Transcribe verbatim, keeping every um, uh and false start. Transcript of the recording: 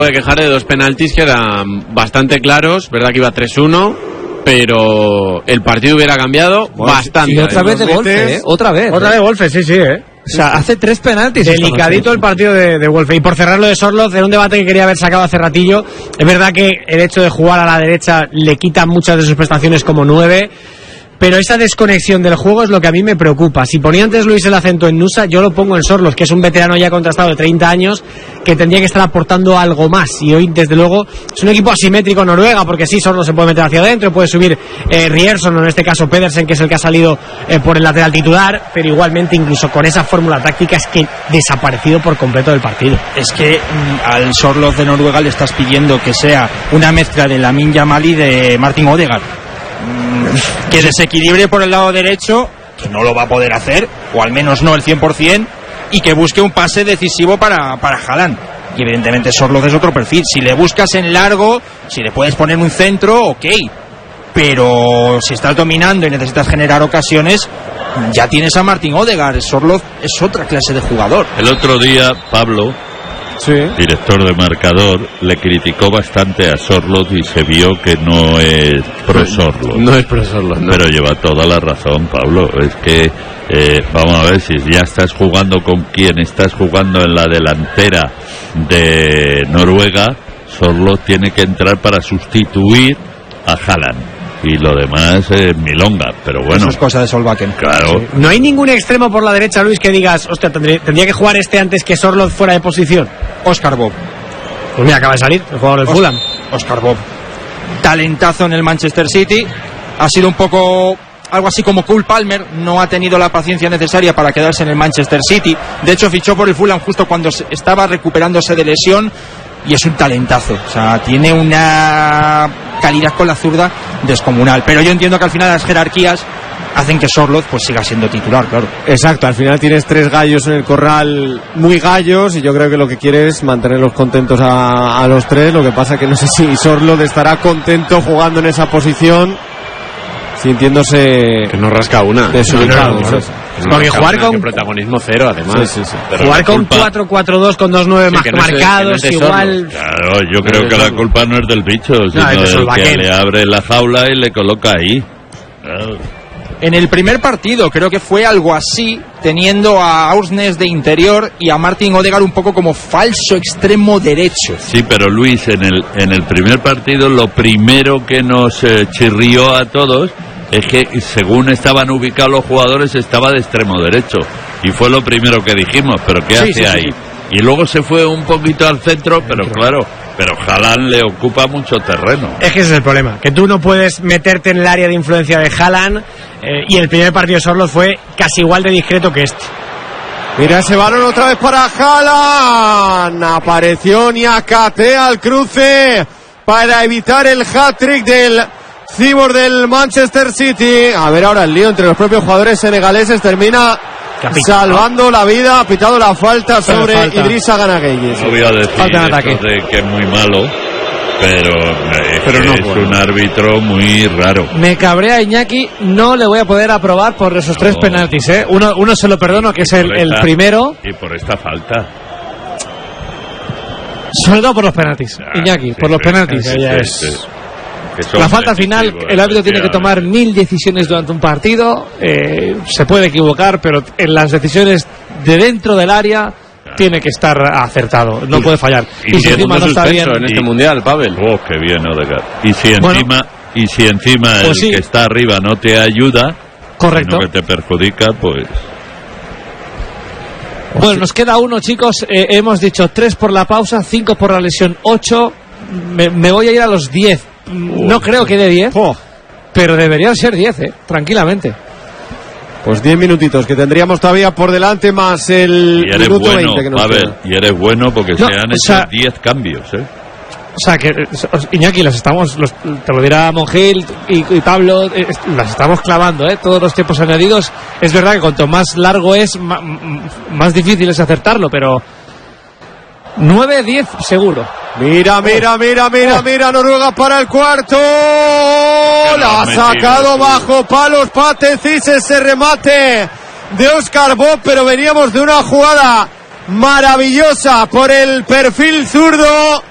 puede quejar de dos penaltis que eran bastante claros, verdad que iba tres uno, pero el partido hubiera cambiado bueno, bastante. Y otra vez de Wolfe, ¿eh? Otra vez. Otra ¿eh? de Wolfe, sí, sí, ¿eh? O sea, hace tres penaltis. Delicadito el partido de, de Wolfe. Y por cerrar lo de Sorloth, en un debate que quería haber sacado hace ratillo, es verdad que el hecho de jugar a la derecha le quita muchas de sus prestaciones como nueve, pero esa desconexión del juego es lo que a mí me preocupa. Si ponía antes Luis el acento en Nusa, yo lo pongo en Sorloth, que es un veterano ya contrastado de treinta años, que tendría que estar aportando algo más. Y hoy, desde luego, es un equipo asimétrico Noruega, porque sí, Sorloth se puede meter hacia adentro, puede subir eh, Rierson, o en este caso Pedersen, que es el que ha salido eh, por el lateral titular, pero igualmente, incluso con esa fórmula táctica, es que desaparecido por completo del partido. Es que mm, al Sorloth de Noruega le estás pidiendo que sea una mezcla de Lamine Yamal y de Martin Odegaard. Que desequilibre por el lado derecho, que no lo va a poder hacer, o al menos no el cien por ciento, y que busque un pase decisivo para, para Haaland. Y evidentemente Sorloth es otro perfil. Si le buscas en largo, si le puedes poner un centro, ok, pero si estás dominando y necesitas generar ocasiones, ya tienes a Martin Odegaard. Sorloth es otra clase de jugador. El otro día Pablo, sí, director de Marcador, le criticó bastante a Sorloth y se vio que no es pro Sorloth. No es pro Sorloth, no. Pero lleva toda la razón, Pablo. Es que, eh, vamos a ver, si ya estás jugando con quien estás jugando en la delantera de Noruega, Sorloth tiene que entrar para sustituir a Haaland. Y lo demás es milonga, pero bueno. Eso es cosa de Solbakken. Claro. Sí. No hay ningún extremo por la derecha, Luis, que digas, hostia, tendría, tendría que jugar este antes que Sorloth fuera de posición. Oscar Bob. Pues mira, acaba de salir, el jugador del Os- Fulham. Oscar Bob. Talentazo en el Manchester City. Ha sido un poco algo así como Cole Palmer. No ha tenido la paciencia necesaria para quedarse en el Manchester City. De hecho, fichó por el Fulham justo cuando estaba recuperándose de lesión. Y es un talentazo. O sea, tiene una calidad con la zurda descomunal. Pero yo entiendo que al final las jerarquías hacen que Sorloth pues siga siendo titular, claro. Exacto, al final tienes tres gallos en el corral, muy gallos, y yo creo que lo que quieres es mantenerlos contentos a, a los tres. Lo que pasa que no sé si Sorloth estará contento jugando en esa posición, sintiéndose que no rasca una desubicado. no, no, no, no. Porque jugar con protagonismo cero, además. Sí, sí, sí. Pero jugar con cuatro cuatro dos con dos nueve sí, más no marcados, es de, no es igual. Claro, yo creo que la culpa no es del bicho, sino no, del que le abre la jaula y le coloca ahí. Claro. En el primer partido creo que fue algo así, teniendo a Ausnes de interior y a Martin Odegaard un poco como falso extremo derecho. Sí, pero Luis, en el en el primer partido lo primero que nos eh, chirrió a todos es que según estaban ubicados los jugadores estaba de extremo derecho, y fue lo primero que dijimos, pero ¿qué sí, hace sí, ahí? Sí. Y luego se fue un poquito al centro, pero claro, pero Haaland le ocupa mucho terreno. Es que ese es el problema, que tú no puedes meterte en el área de influencia de Haaland, eh, y el primer partido de Sorloth fue casi igual de discreto que este. Mira ese balón otra vez para Haaland. Apareció Niakate al cruce para evitar el hat-trick del cibor del Manchester City. A ver ahora el lío entre los propios jugadores senegaleses. Termina salvando la vida. Ha pitado la falta sobre falta. Idrissa Gana Gueye. No voy a decir eso de que es muy malo, pero, es, pero no, es bueno. Un árbitro muy raro. Me cabrea Iñaki, no le voy a poder aprobar por esos no. tres penaltis, ¿eh? Uno, uno se lo perdono, que es el, esta, el primero. Y por esta falta. Sobre todo por los penaltis, ah, Iñaki, sí, por los penaltis. Sí, ya sí, es... sí. La falta final, el árbitro tiene que tomar mil decisiones durante un partido, eh, se puede equivocar, pero en las decisiones de dentro del área tiene que estar acertado, no puede fallar. Y, y si encima no está bien en este y, mundial, Pavel. Oh, qué bien, Odegaard. Y si encima, bueno, y si encima pues el sí. que está arriba no te ayuda, correcto, sino que te perjudica, pues. Bueno, nos queda uno, chicos. Eh, hemos dicho tres por la pausa, cinco por la lesión, ocho. Me, me voy a ir a los diez. No creo que dé diez, oh. pero deberían ser diez, eh, tranquilamente. Pues diez minutitos que tendríamos todavía por delante, más el minuto bueno, veinte que nos Pavel, queda. Y eres bueno porque no, se han o hecho diez cambios, ¿eh? O sea, que Iñaki, los estamos, los, te lo dirá Monjil y, y Pablo, eh, las estamos clavando, ¿eh? Todos los tiempos añadidos. Es verdad que cuanto más largo es, más, más difícil es acertarlo, pero nueve diez seguro. Mira, mira, mira, mira, mira, Noruega para el cuarto. La ha sacado bajo palos Patecis ese remate de Oscar Bob, pero veníamos de una jugada maravillosa por el perfil zurdo